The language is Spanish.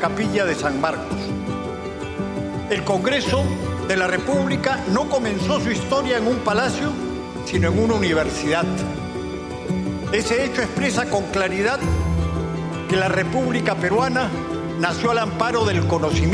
Capilla de San Marcos. El Congreso de la República no comenzó su historia en un palacio, sino en una universidad. Ese hecho expresa con claridad que la República Peruana nació al amparo del conocimiento